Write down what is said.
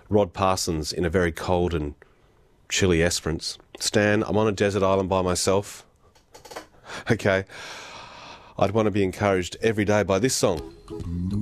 Rod Parsons in a very cold and chilly Esperance. Stan, I'm on a desert island by myself. Okay. I'd want to be encouraged every day by this song.